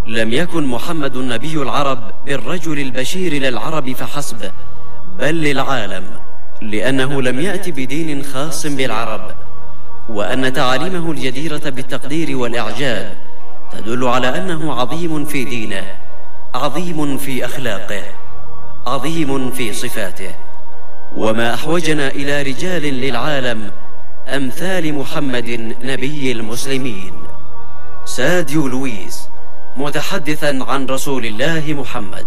لم يكن محمد نبي العرب بالرجل البشير للعرب فحسب، بل للعالم، لأنه لم يأت بدين خاص بالعرب، وأن تعاليمه الجديرة بالتقدير والإعجاب تدل على أنه عظيم في دينه، عظيم في أخلاقه، عظيم في صفاته. وما أحوجنا إلى رجال للعالم أمثال محمد نبي المسلمين. ساديو لويس، متحدثا عن رسول الله محمد.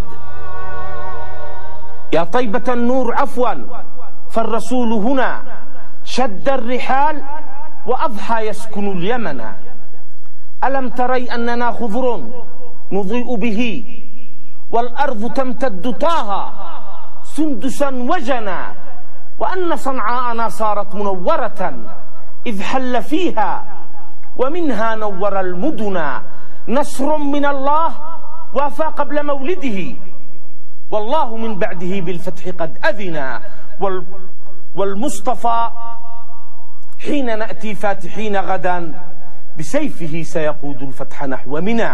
يا طيبة النور عفوا، فالرسول هنا شد الرحال وأضحى يسكن اليمن. ألم تري أننا خضر نضيء به، والأرض تمتد طاها سندسا وجنا، وأن صنعاءنا صارت منورة إذ حل فيها، ومنها نور المدن. نصر من الله وافى قبل مولده، والله من بعده بالفتح قد أذنا. والمصطفى حين نأتي فاتحين غدا بسيفه سيقود الفتح نحو منى.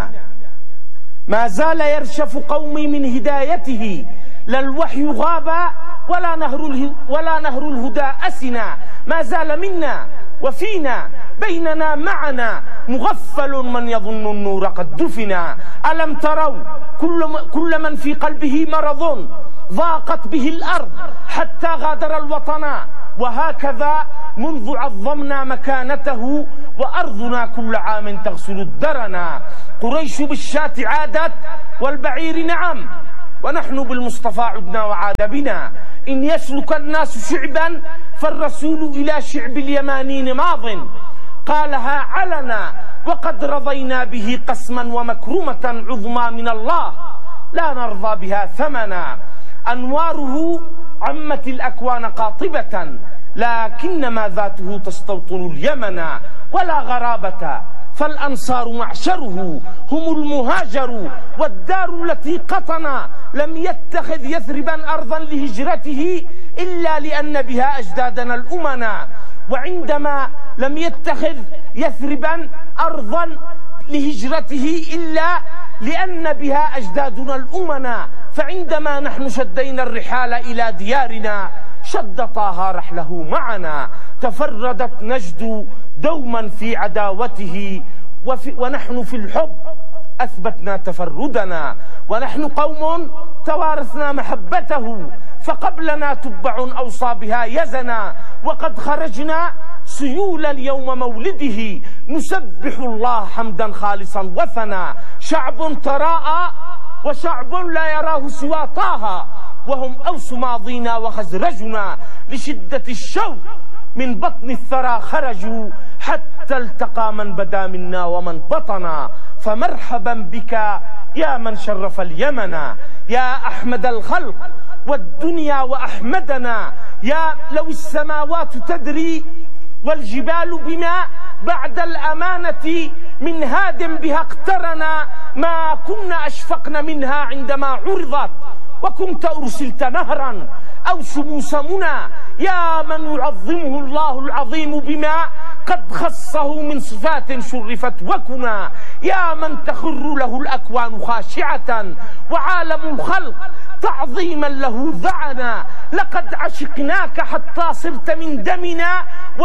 ما زال يرشف قومي من هدايته، لا الوحي غاب ولا نهر الهدى أسنا. ما زال منا وفينا بيننا معنا مغفل من يظن النور قد دفنا. ألم تروا كل من في قلبه مرض ضاقت به الأرض حتى غادر الوطن، وهكذا منذ عظمنا مكانته وأرضنا كل عام تغسل الدرنا. قريش بالشاة عادت والبعير نعم، ونحن بالمصطفى عدنا وعاد بنا. إن يسلك الناس شعبا فالرسول إلى شعب اليمانين ماض، قالها علنا وقد رضينا به قسما ومكرمة عظمى من الله، لا نرضى بها ثمنا. أنواره عمت الأكوان قاطبة، لكنما ذاته تستوطن اليمن. ولا غرابة، فالأنصار معشره هم المهاجر، والدار التي قطنا لم يتخذ يثربا أرضا لهجرته إلا لأن بها أجدادنا الأمنا. وعندما لم يتخذ يثربا أرضا لهجرته إلا لأن بها أجدادنا الأمنا، فعندما نحن شدينا الرحال إلى ديارنا شد طه رحله معنا. تفردت نجد دوما في عداوته، ونحن في الحب أثبتنا تفردنا. ونحن قوم توارثنا محبته، فقبلنا تبع أوصى بها يزنا. وقد خرجنا سيولا يوم مولده نسبح الله حمدا خالصا وثنا. شعب تراءى وشعب لا يراه سوى طه، وهم أوس ماضينا وخزرجنا. لشدة الشوق من بطن الثرى خرجوا، حتى التقى من بدا منا ومن بطنا. فمرحبا بك يا من شرف اليمن، يا أحمد الخلق والدنيا وأحمدنا. يا لو السماوات تدري والجبال بما بعد الأمانة من هاد بها اقترنا، ما كنا أشفقن منها عندما عرضت، وكنت أرسلت نهرا أو شموس منى. يا من يعظمه الله العظيم بما قد خصه من صفات شرفت وكنا. يا من تخر له الأكوان خاشعة وعالم الخلق تعظيما له ذعنا. لقد عشقناك حتى صرت من دمنا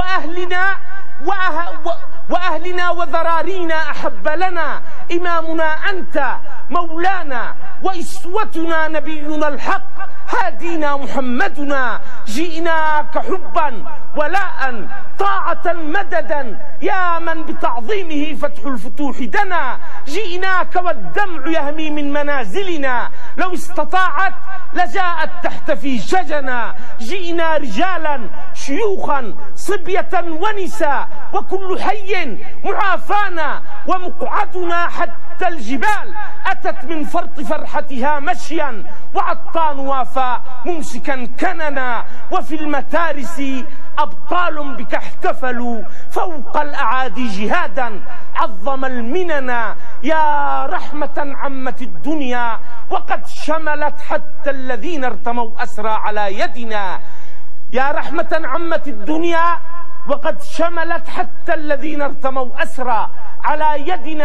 وأهلنا وذرارينا أحب لنا. إمامنا أنت مولانا وإسوتنا نبينا الحق، هادينا محمدنا. جئناك حبا ولاء طاعة مددا، يا من بتعظيمه فتح الفتوح دنا. جئناك والدمع يهمي من منازلنا، لو استطاعت لجاءت تحت في شجنا. جئنا رجالا شيوخا صبية ونساء، وكل حي معافانا ومقعدنا. حتى الجبال أتت من فرط فرحتها مشيا، وعطان وافى ممسكا كننا. وفي المتارس أبطال بك احتفلوا، فوق الأعادي جهادا عظم المننا. يا رحمة عمت الدنيا وقد شملت حتى الذين ارتموا أسرى على يدنا. يا رحمة عمت الدنيا وقد شملت حتى الذين ارتموا أسرى على يدنا.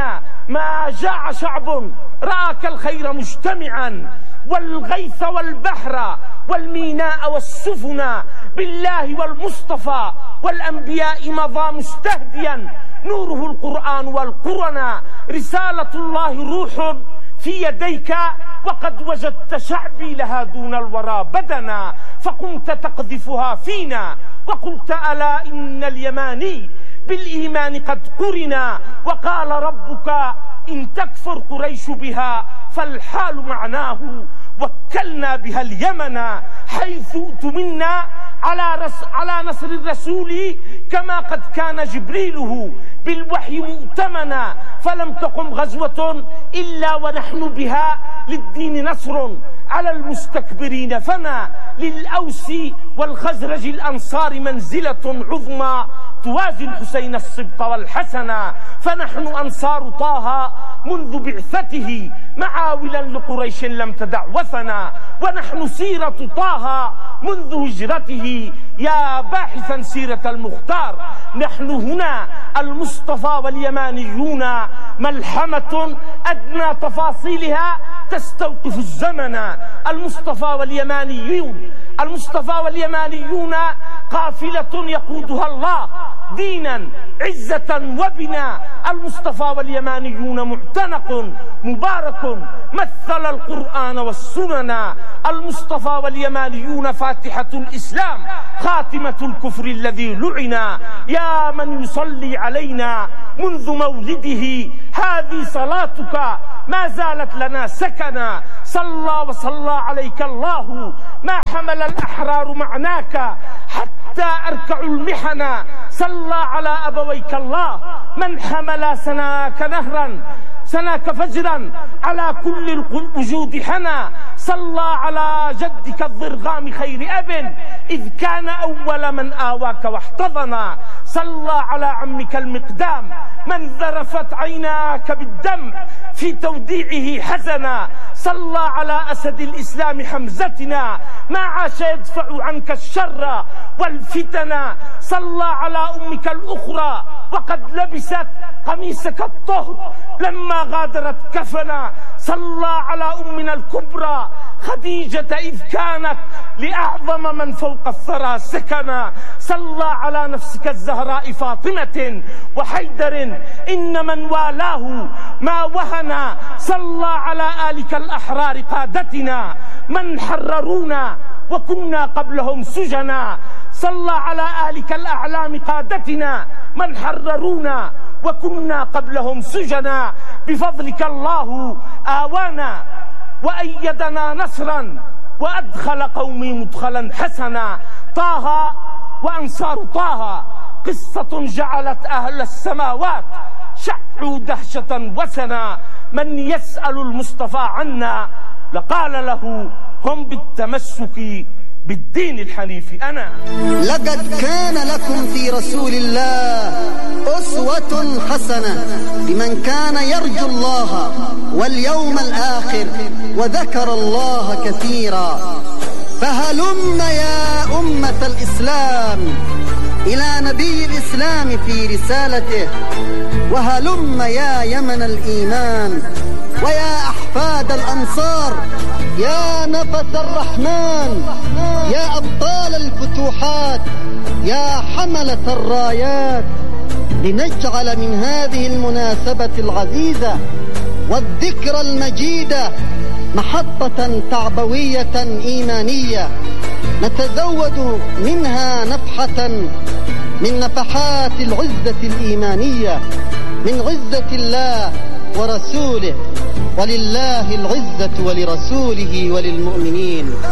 ما جاع شعب رأك الخير مجتمعا، والغيث والبحر والميناء والسفنا بالله والمصطفى والأنبياء مضى مستهديا، نوره القرآن والقرنا، رسالة الله روح في يديك، وقد وجدت شعبي لها دون الورى بدنا، فقمت تقذفها فينا وقلت ألا إن اليماني بالإيمان قد قرنا، وقال ربك إن تكفر قريش بها فالحال معناه وكلنا بها اليمن، حيث أؤتمنا على نصر الرسول كما قد كان جبريله بالوحي مؤتمنا، فلم تقم غزوة إلا ونحن بها للدين نصر على المستكبرين، فما للأوس والخزرج الأنصار منزلة عظمى توازي الحسين السبط والحسن، فنحن أنصار طه منذ بعثته معاولا لقريش لم تدع وثنا، ونحن سيرة طه منذ هجرته يا باحثا سيرة المختار، نحن هنا المصطفى واليمانيون ملحمة أدنى تفاصيلها تستوقف الزمن، المصطفى واليمانيون قافلة يقودها الله دينا عزة وبنا، المصطفى واليمانيون معتنق مبارك مثل القرآن والسنن، المصطفى واليمانيون فاتحة الإسلام خاتمة الكفر الذي لعنا، يا من يصلي علينا منذ مولده هذه صلاتك ما زالت لنا سكنا، صلى وصلى عليك الله ما حمل الأحرار معناك حتى أركعوا المحنا، صلى على أبويك الله من حمل سناك نهرا سناك فجرا على كل الوجود حنا، صلى على جدك الضرغام خير أب إذ كان أول من آواك واحتضنا، صلى على عمك المقدام من ذرفت عيناك بالدم في توديعه حزنا، صلى على أسد الإسلام حمزتنا ما عاش يدفع عنك الشر والفتن، صلى على أمك الأخرى وقد لبست قميصك الطهر لما غادرت كفنا، صلى على أمنا الكبرى خديجة إذ كانت لأعظم من فوق الثرى سكنا، صلى على نفسك الزهراء فاطمة وحيدر إن من والاه ما وهنا، صلى على آلك الأحرار قادتنا من حررونا وكنا قبلهم سجنا، صلى على آلك الأعلام قادتنا من حررونا وكنا قبلهم سجنا، بفضلك الله آوانا وأيدنا نصرا وأدخل قومي مدخلا حسنا، طه وأنصار طه قصة جعلت أهل السماوات شعوا دهشة وسنا، من يسأل المصطفى عنا لقال له هم بالتمسك بالدين الحنيف أنا. لقد كان لكم في رسول الله أسوة حسنة لمن كان يرجو الله واليوم الآخر وذكر الله كثيرا، فهلم يا أمة الإسلام إلى نبي الإسلام في رسالته، وهلم يا يمن الإيمان ويا أحفاد الأنصار، يا نفس الرحمن، يا أبطال الفتوحات، يا حملة الرايات، لنجعل من هذه المناسبة العزيزة والذكرى المجيدة محطة تعبوية إيمانية نتزود منها نفحة من نفحات العزة الإيمانية، من عزة الله ورسوله، ولله العزة ولرسوله وللمؤمنين.